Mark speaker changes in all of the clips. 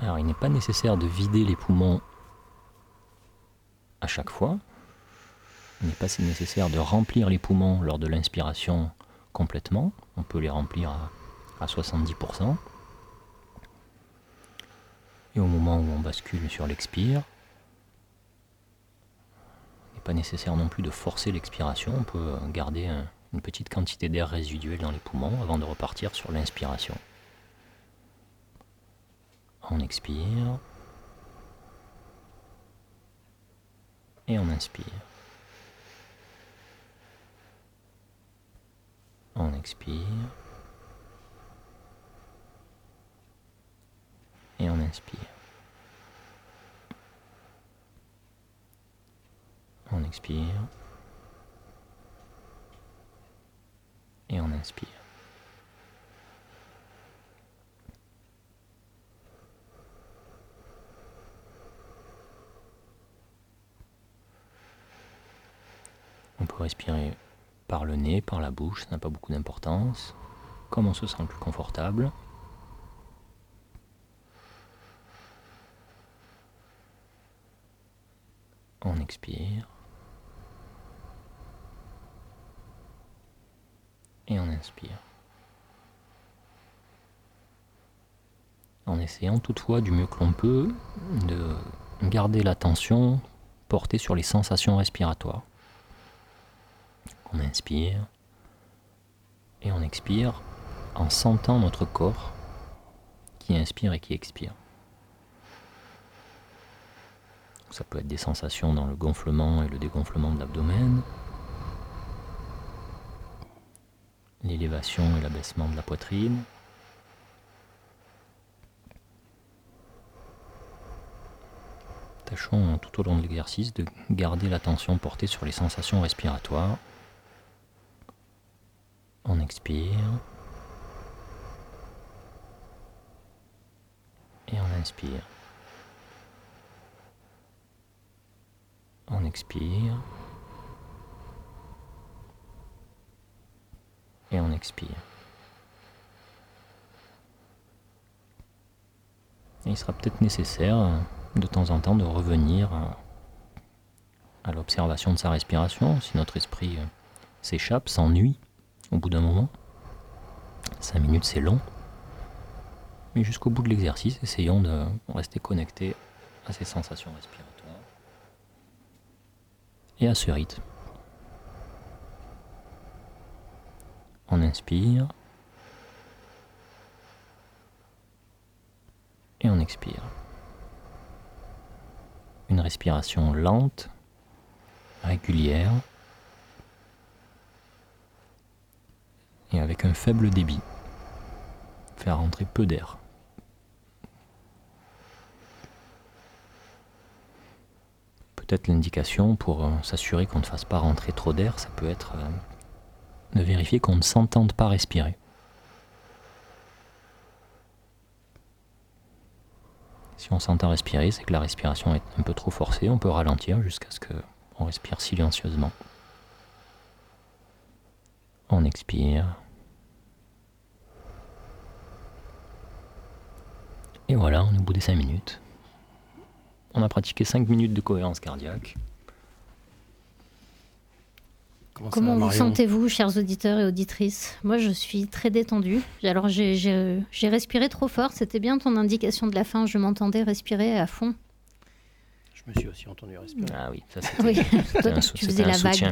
Speaker 1: Alors, il n'est pas nécessaire de vider les poumons à chaque fois. Il n'est pas nécessaire de remplir les poumons lors de l'inspiration complètement. On peut les remplir à 70%. Et au moment où on bascule sur l'expire, il n'est pas nécessaire non plus de forcer l'expiration. On peut garder une petite quantité d'air résiduel dans les poumons avant de repartir sur l'inspiration. On expire et on inspire. On expire et on inspire. On expire et on inspire. On peut respirer par le nez, par la bouche, ça n'a pas beaucoup d'importance, comme on se sent le plus confortable. On expire et on inspire. En essayant toutefois du mieux que l'on peut de garder l'attention portée sur les sensations respiratoires. On inspire et on expire en sentant notre corps qui inspire et qui expire. Ça peut être des sensations dans le gonflement et le dégonflement de l'abdomen, l'élévation et l'abaissement de la poitrine, tâchons tout au long de l'exercice de garder l'attention portée sur les sensations respiratoires. On expire et on inspire. On expire et on expire. Et il sera peut-être nécessaire de temps en temps de revenir à l'observation de sa respiration si notre esprit s'échappe, s'ennuie au bout d'un moment. 5 minutes c'est long, mais jusqu'au bout de l'exercice, essayons de rester connectés à ces sensations respiratoires et à ce rythme. On inspire et on expire. Une respiration lente, régulière et avec un faible débit. Faire rentrer peu d'air. Peut-être l'indication pour s'assurer qu'on ne fasse pas rentrer trop d'air, ça peut être de vérifier qu'on ne s'entende pas respirer. Si on s'entend respirer, c'est que la respiration est un peu trop forcée, on peut ralentir jusqu'à ce qu'on respire silencieusement. On expire. Et voilà, on est au bout des 5 minutes. On a pratiqué 5 minutes de cohérence cardiaque.
Speaker 2: Comment vous sentez-vous, chers auditeurs et auditrices ? Moi, je suis très détendue. Alors, j'ai respiré trop fort. C'était bien ton indication de la fin. Je m'entendais respirer à fond.
Speaker 3: Je me suis aussi entendu respirer.
Speaker 1: Ah oui, ça c'était,
Speaker 2: Oui,
Speaker 1: tu faisais la
Speaker 2: vague.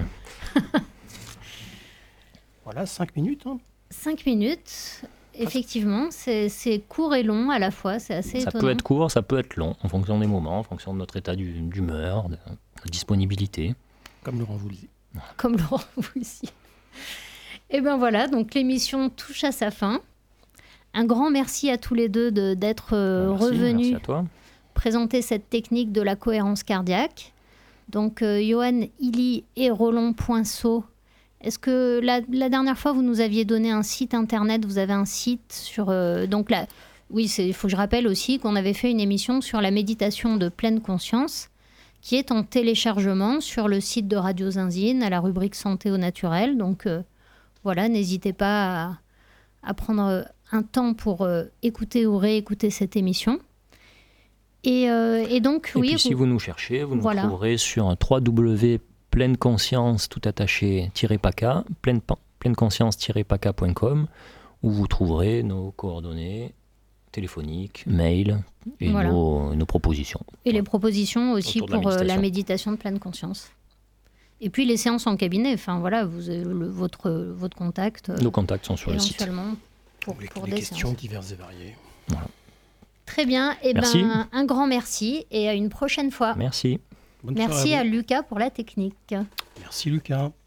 Speaker 3: Voilà, 5 minutes.
Speaker 2: 5 minutes, effectivement. C'est court et long à la fois. C'est assez étonnant.
Speaker 1: Ça peut être court, ça peut être long, en fonction des moments, en fonction de notre état d'humeur, de disponibilité.
Speaker 3: Comme Laurent vous le dit.
Speaker 2: Comme Laurent Voulzy. Et bien voilà, donc l'émission touche à sa fin. Un grand merci à tous les deux d'être revenus présenter cette technique de la cohérence cardiaque. Donc Johan Hilly et Roland Poinceau, est-ce que la dernière fois vous nous aviez donné un site internet, vous avez un site sur... oui, il faut que je rappelle aussi qu'on avait fait une émission sur la méditation de pleine conscience, qui est en téléchargement sur le site de Radio Zinzine, à la rubrique Santé au naturel. Donc voilà, n'hésitez pas à prendre un temps pour écouter ou réécouter cette émission. Et donc,
Speaker 1: oui. Et puis, si vous nous cherchez, vous nous trouverez sur www.pleineconscience tout attaché -paca, pleineconscience-paca.com, où vous trouverez nos coordonnées téléphoniques, mail et nos propositions.
Speaker 2: Et les propositions aussi pour la méditation de pleine conscience. Et puis les séances en cabinet, enfin voilà, vous avez votre contact.
Speaker 1: Nos contacts sont sur le site.
Speaker 2: Pour
Speaker 3: des
Speaker 2: des
Speaker 3: questions
Speaker 2: séances.
Speaker 3: diverses et variées.
Speaker 1: Voilà.
Speaker 2: Très bien, et un grand merci et à une prochaine fois.
Speaker 1: Merci.
Speaker 3: Bonne
Speaker 2: merci
Speaker 3: soirée
Speaker 2: à Lucas pour la technique.
Speaker 3: Merci Lucas.